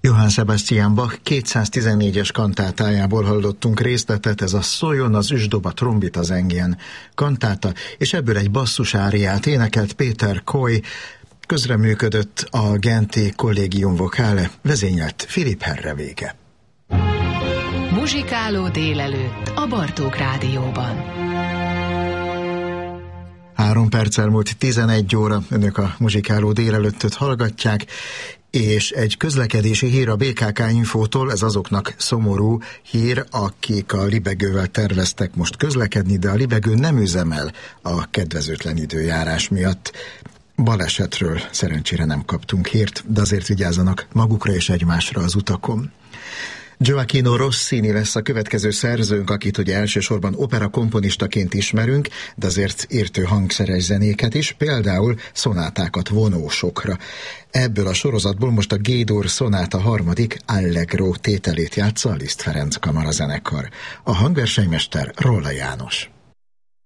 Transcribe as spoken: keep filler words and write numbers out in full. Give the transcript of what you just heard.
Johann Sebastian Bach kétszáztizennégyes kantátájából hallottunk részletet, ez a Szóljon az üsdob, trombita zengjen kantáta, és ebből egy basszusáriát énekelt Péter Koy, közreműködött a Genti Collegium Vocale, vezényelt Philipp Herrevége. Muzsikáló délelőtt a Bartók Rádióban. Három perccel múlt tizenegy óra, önök a Muzsikáló délelőttöt hallgatják, és egy közlekedési hír a bé ká ká Infótól, ez azoknak szomorú hír, akik a libegővel terveztek most közlekedni, de a libegő nem üzemel a kedvezőtlen időjárás miatt. Balesetről szerencsére nem kaptunk hírt, de azért vigyázzanak magukra és egymásra az utakon. Gioachino Rossini lesz a következő szerzőnk, akit ugye elsősorban opera komponistaként ismerünk, de azért írt ő hangszeres zenéket is, például szonátákat vonósokra. Ebből a sorozatból most a G-dur szonáta harmadik Allegro tételét játsza a Liszt Ferenc kamarazenekar. A hangversenymester Rolla János.